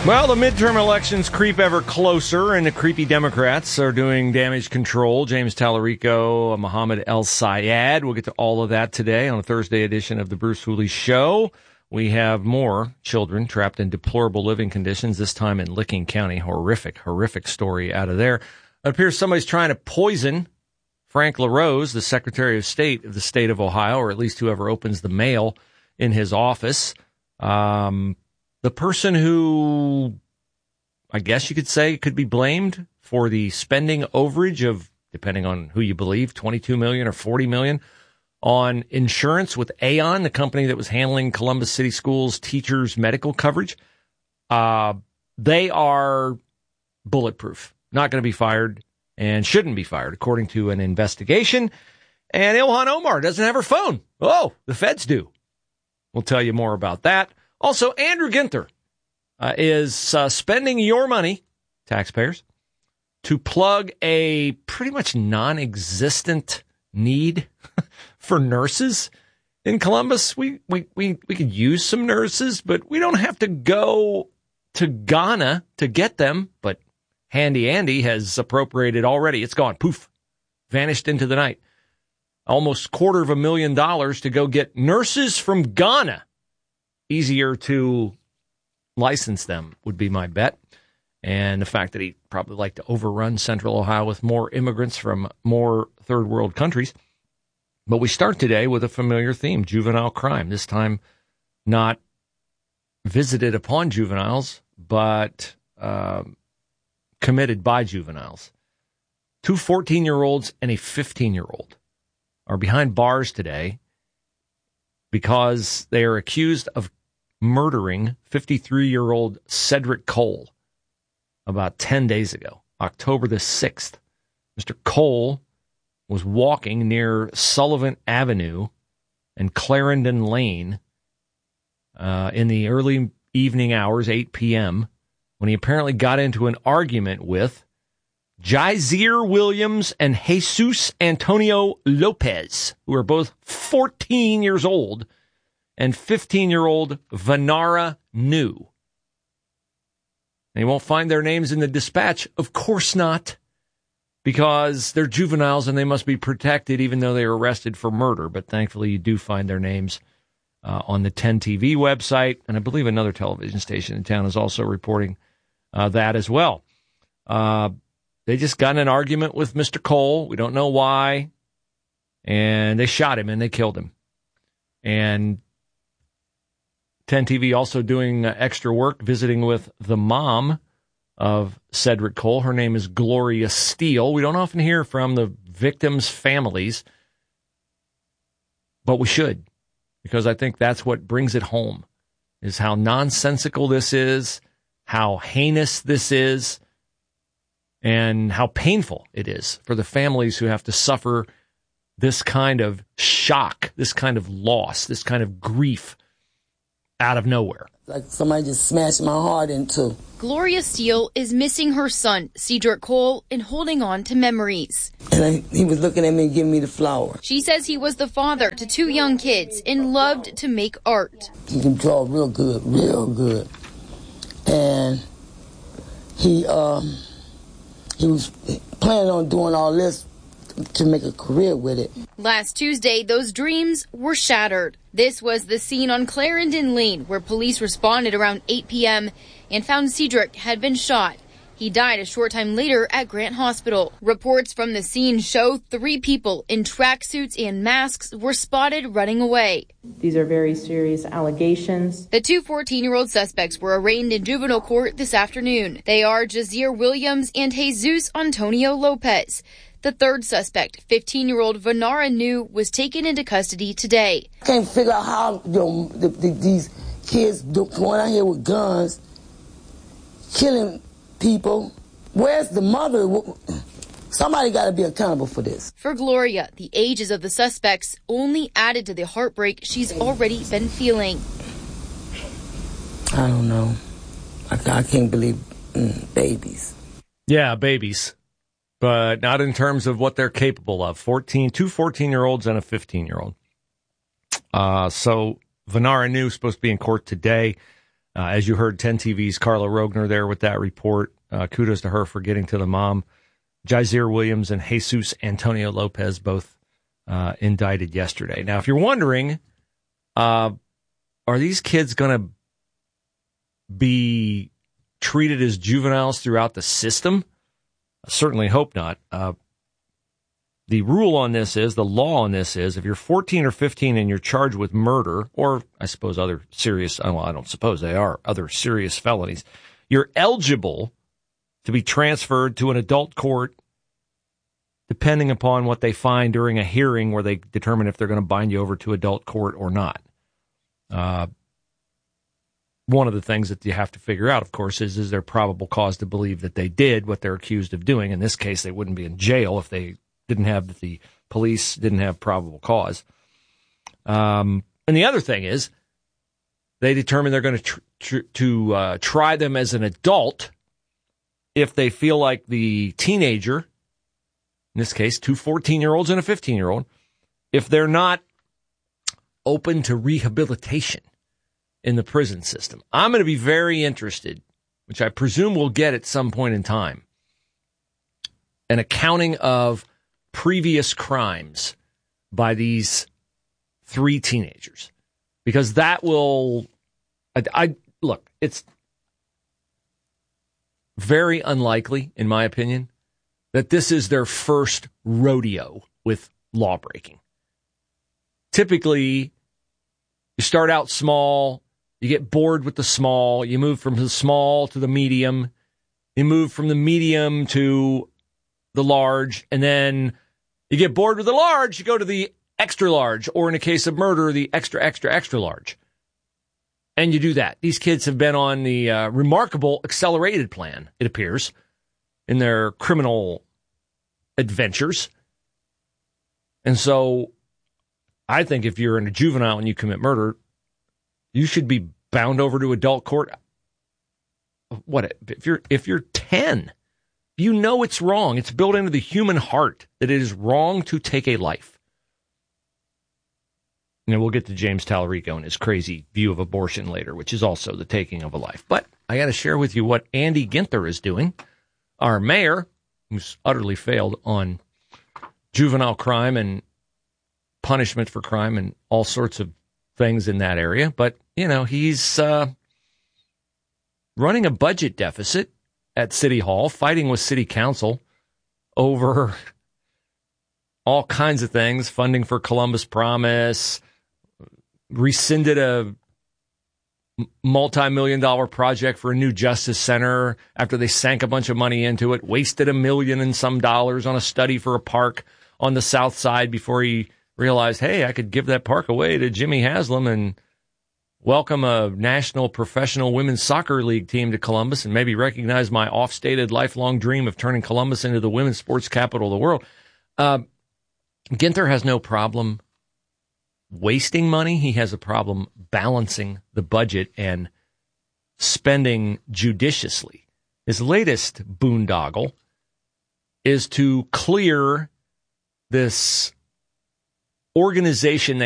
Well, the midterm elections creep ever closer, and the creepy Democrats are doing damage control. James Tallarico, Mohammed El-Sayed. We'll get to all of that today on a Thursday edition of the Bruce Hooley Show. We have more children trapped in deplorable living conditions, this time in Licking County. Horrific story out of there. It appears somebody's trying to poison Frank LaRose, the Secretary of State of the state of Ohio, or at least whoever opens the mail in his office. The person who, I guess you could say, could be blamed for the spending overage of, depending on who you believe, $22 million or $40 million on insurance with Aon, the company that was handling Columbus City Schools teachers' medical coverage. They are bulletproof, not going to be fired and shouldn't be fired, according to an investigation. And Ilhan Omar doesn't have her phone. Oh, the feds do. We'll tell you more about that. Also, Andrew Ginther is spending your money, taxpayers, to plug a pretty much non-existent need for nurses in Columbus. We could use some nurses, but we don't have to go to Ghana to get them. But Handy Andy has appropriated already. It's gone. Poof. Vanished into the night. Almost $250,000 to go get nurses from Ghana. Easier to license them would be my bet. And the fact that he'd probably like to overrun Central Ohio with more immigrants from more third world countries. But we start today with a familiar theme, juvenile crime. This time not visited upon juveniles, but committed by juveniles. Two 14-year-olds and a 15-year-old are behind bars today because they are accused of murdering 53-year-old Cedric Cole about 10 days ago, October the 6th. Mr. Cole was walking near Sullivan Avenue and Clarendon Lane in the early evening hours, 8 p.m., when he apparently got into an argument with Jazier Williams and Jesus Antonio Lopez, who are both 14 years old, and 15-year-old Vanara New. They won't find their names in the dispatch. Of course not, because they're juveniles and they must be protected even though they were arrested for murder. But thankfully, you do find their names on the 10 TV website, and I believe another television station in town is also reporting that as well. They just got in an argument with Mr. Cole. We don't know why. And they shot him and they killed him. And 10 TV also doing extra work, visiting with the mom of Cedric Cole. Her name is Gloria Steele. We don't often hear from the victims' families, but we should, because I think that's what brings it home, is how nonsensical this is, how heinous this is, and how painful it is for the families who have to suffer this kind of shock, this kind of loss, this kind of grief out of nowhere. Like somebody just smashed my heart in two. Gloria Steele is missing her son, Cedric Cole, and holding on to memories. And he was looking at me and giving me the flower. She says he was the father to two young kids and loved to make art. He can draw real good, real good. And he was planning on doing all this to make a career with it. Last Tuesday, those dreams were shattered. This was the scene on Clarendon Lane, where police responded around 8 p.m. and found Cedric had been shot. He died a short time later at Grant Hospital. Reports from the scene show 3 people in tracksuits and masks were spotted running away. These are very serious allegations. The two 14-year-old suspects were arraigned in juvenile court this afternoon. They are Jazier Williams and Jesus Antonio Lopez. The third suspect, 15-year-old Vanara New, was taken into custody today. I can't figure out how these kids going out here with guns, killing people. Where's the mother? Somebody got to be accountable for this. For Gloria, the ages of the suspects only added to the heartbreak she's already been feeling. I don't know. I can't believe babies. Yeah, babies. But not in terms of what they're capable of. Two 14-year-olds and a 15-year-old. So Vanara New is supposed to be in court today. As you heard, 10 TV's Carla Rogner there with that report. Kudos to her for getting to the mom. Jazeer Williams and Jesus Antonio Lopez both indicted yesterday. Now, if you're wondering, are these kids going to be treated as juveniles throughout the system? I certainly hope not. The rule on this is, the law on this is, if you're 14 or 15 and you're charged with murder, or I suppose other serious, well, I don't suppose they are, other serious felonies, you're eligible to be transferred to an adult court depending upon what they find during a hearing where they determine if they're going to bind you over to adult court or not. One of the things that you have to figure out, of course, is there probable cause to believe that they did what they're accused of doing? In this case, they wouldn't be in jail if the police didn't have probable cause. And the other thing is, they determine they're going to try them as an adult if they feel like the teenager, in this case, 2 14-year-olds and a 15-year-old, if they're not open to rehabilitation in the prison system. I'm going to be very interested, which I presume we'll get at some point in time, an accounting of previous crimes by these 3 teenagers. Because that will, look, it's very unlikely, in my opinion, that this is their first rodeo with law breaking. Typically, you start out small, you get bored with the small, you move from the small to the medium, you move from the medium to the large, and then you get bored with the large, you go to the extra large, or in a case of murder, the extra, extra, extra large. And you do that. These kids have been on the remarkable accelerated plan, it appears, in their criminal adventures. And so I think if you're in a juvenile and you commit murder, you should be bound over to adult court. What if you're 10? You know it's wrong. It's built into the human heart that it is wrong to take a life. And we'll get to James Tallarico and his crazy view of abortion later, which is also the taking of a life. But I got to share with you what Andy Ginther is doing, our mayor, who's utterly failed on juvenile crime and punishment for crime and all sorts of things in that area. But, you know, he's running a budget deficit at City Hall, fighting with City Council over all kinds of things, funding for Columbus Promise, rescinded a multi-million-dollar project for a new Justice Center after they sank a bunch of money into it, wasted $1 million and some dollars on a study for a park on the south side before he realized, hey, I could give that park away to Jimmy Haslam and welcome a national professional women's soccer league team to Columbus and maybe recognize my off-stated lifelong dream of turning Columbus into the women's sports capital of the world. Ginther has no problem wasting money. He has a problem balancing the budget and spending judiciously. His latest boondoggle is to clear this organization they